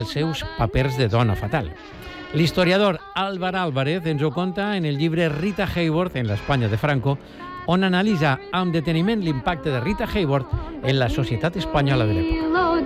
els seus papers de dona fatal. L'historiador Álvar Álvarez ens ho conta en el llibre Rita Hayworth en l'Espanya de Franco, on analitza amb deteniment l'impacte de Rita Hayworth en la societat espanyola de l'època.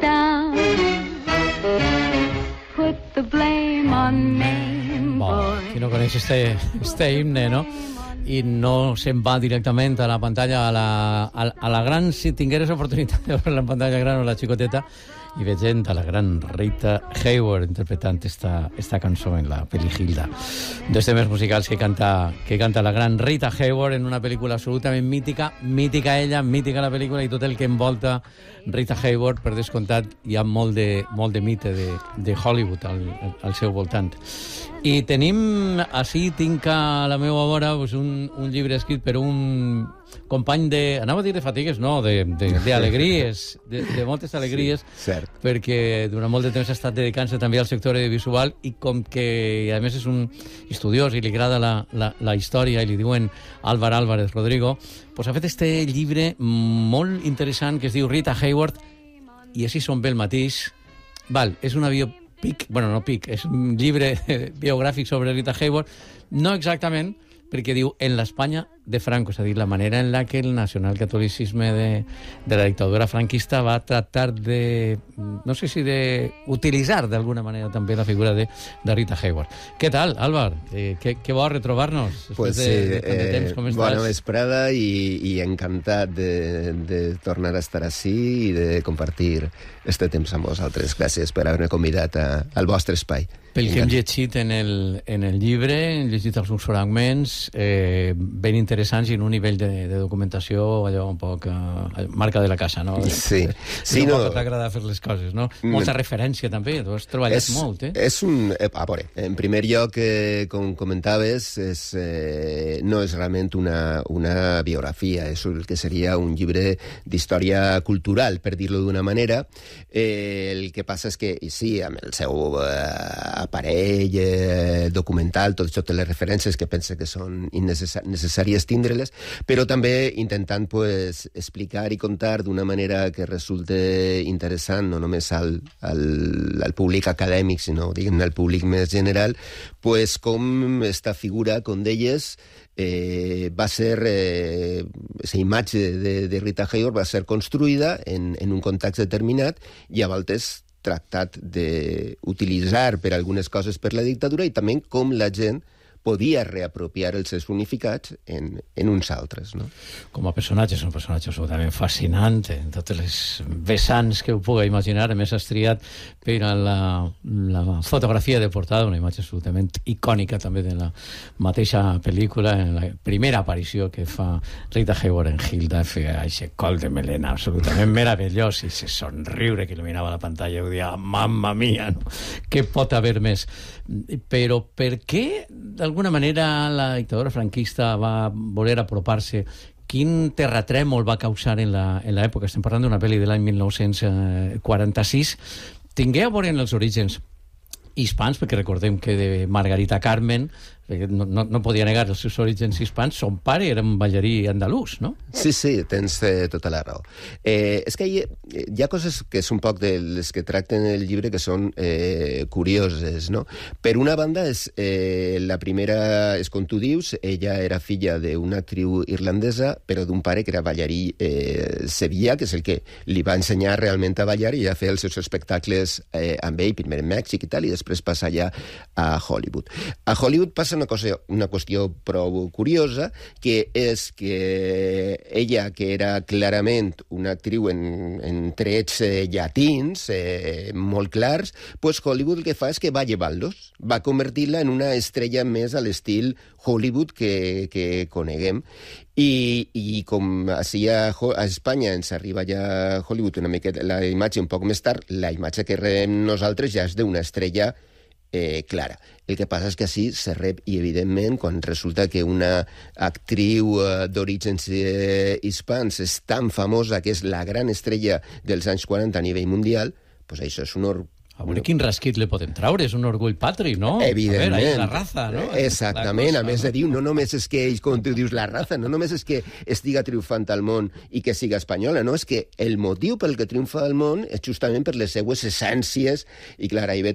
Qui no coneix este himne, no? I no se'n va directament a la pantalla, a la gran, si tingueres oportunitat de veure la pantalla gran o la xicoteta, i veient a la gran Rita Hayworth interpretant esta cançó en la pel·li Hilda. Dos temes musicals que canta la gran Rita Hayworth en una pel·lícula absolutament mítica, mítica ella, mítica la pel·lícula i tot el que envolta Rita Hayworth. Per descomptat, hi ha molt de mite de Hollywood al seu voltant. I tenim, així tinc a la meva vora un llibre escrit per un company anava a dir de fatigues, no, d'alegries, de moltes alegries, cert. Perquè durant molt de temps ha estat dedicant-se també al sector audiovisual i com que, a més, és un estudiós i li agrada la història i li diuen Álvar Álvarez Rodrigo, doncs ha fet este llibre molt interessant que es diu Rita Hayworth i així són bé el mateix. És una biopic, és un llibre biogràfic sobre Rita Hayworth, no exactament, perquè diu en l'Espanya de Franco, és a dir, la manera en la que el nacionalcatolicisme de la dictadura franquista va tratar de, no sé si de utilitzar d'alguna manera també la figura de Rita Hayworth. Què tal, Álvar? Què bo retrobar-nos pues de temps? Com estàs? Bona vesprada i encantat de tornar a estar ací i de compartir este temps amb vosaltres. Gràcies per haver-me convidat al vostre espai. Pel que hem llegit en el llibre, hem llegit alguns fragments ben interessants i en un nivell de documentació allò un poc marca de la casa, no? Sí. No t'agrada fer les coses, no? Molta referència també, tu has treballat molt, A veure, en primer lloc, com comentaves, no és realment una biografia, és el que seria un llibre d'història cultural, per dir-lo d'una manera. El que passa és que, sí, amb el seu aparell documental, tot això té les referències que pense que són necessàries tindre-les, però també intentant explicar i contar d'una manera que resulte interessant no només al públic acadèmic, sinó al públic més general, com esta figura, com deies, va ser aquesta imatge de Rita Hayworth va ser construïda en un context determinat i a voltes tractat d'utilitzar per algunes coses per la dictadura i també com la gent podia reapropiar els seus significats en uns altres, no? Com a personatge, és un personatge absolutament fascinant, en totes les vessants que ho puga imaginar. A més, has triat per a la fotografia de portada, una imatge absolutament icònica també de la mateixa pel·lícula, en la primera aparició que fa Rita Hayworth en Hilda, feia aquest col de melena absolutament meravellós i ese somriure que il·luminava la pantalla, ho dia, mamma mia, no? Què pot haver més? Però per què, d'alguna manera, la dictadura franquista va voler apropar-se? Quin terratrèmol va causar en l'època? Estem parlant d'una pel·li de l'any 1946. Tingué a veure en els orígens hispans, perquè recordem que de Margarita Carmen, no podia negar els seus orígens hispans, son pare era un ballarí andalús, no? Sí, tens tota la raó. És que hi ha coses que és un poc de les que tracten el llibre que són curioses, no? Per una banda, la primera és com tu dius, ella era filla d'una actriu irlandesa, però d'un pare que era ballarí sevillà, que és el que li va ensenyar realment a ballar i a fer els seus espectacles amb ell, primer en Mèxic i tal, i després passa allà a Hollywood. A Hollywood passa una qüestió prou curiosa, que és que ella, que era clarament una actriu en trets llatins molt clars, Hollywood el que fa és que va llevant-los, va convertir-la en una estrella més a l'estil Hollywood que coneguem. I com així a Espanya ens arriba ja a Hollywood una miqueta la imatge un poc més tard, la imatge que rebem nosaltres ja és d'una estrella clara. El que passa és que així se rep, i evidentment, quan resulta que una actriu d'orígens hispans és tan famosa que és la gran estrella dels anys 40 a nivell mundial, doncs això és un A veure, quin rasquit li podem traure? És un orgull patri, no? Evidentment. A veure, és la raza, no? Exactament. A més de dir, no només és que ell, com tu dius, la raza, no només és que estiga triomfant al món i que siga espanyola, no? És que el motiu pel que triomfa al món és justament per les seues essències, i clar, ahí ve